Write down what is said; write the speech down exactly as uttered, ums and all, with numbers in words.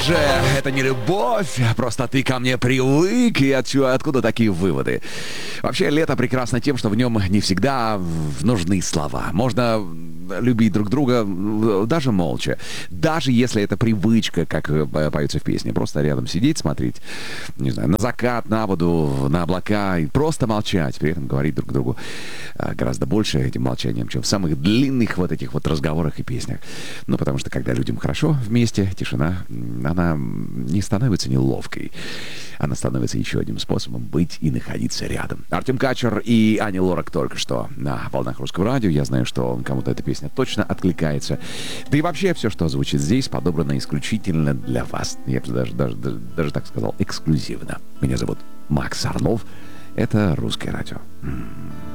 же, это не любовь, просто ты ко мне привык, и отсюда, откуда такие выводы? Вообще, лето прекрасно тем, что в нем не всегда нужны слова. Можно любить друг друга даже молча. Даже если это привычка, как поется в песне. Просто рядом сидеть, смотреть, не знаю, на закат, на воду, на облака, и просто молчать, при этом говорить друг другу гораздо больше этим молчанием, чем в самых длинных вот этих вот разговорах и песнях. Ну, потому что, когда людям хорошо вместе, тишина, она не становится неловкой. Она становится еще одним способом быть и находиться рядом. Артем Качер и Ани Лорак только что на волнах Русского радио. Я знаю, что кому-то эта песня точно откликается. Да и вообще все, что звучит здесь, подобрано исключительно для вас. Я бы даже, даже, даже, даже так сказал, эксклюзивно. Меня зовут Макс Орлов. Это Русское радио.